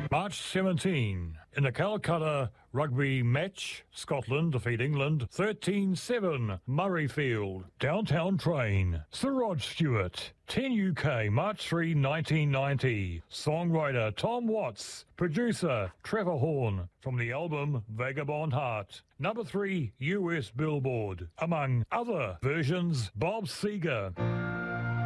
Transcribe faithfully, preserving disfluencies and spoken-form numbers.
March seventeenth, in the Calcutta rugby match, Scotland defeat England thirteen seven, Murrayfield. Downtown Train, Sir Rod Stewart. ten U K, March third, nineteen ninety. Songwriter Tom Watts. Producer Trevor Horn, from the album Vagabond Heart. Number three U S Billboard. Among other versions, Bob Seger.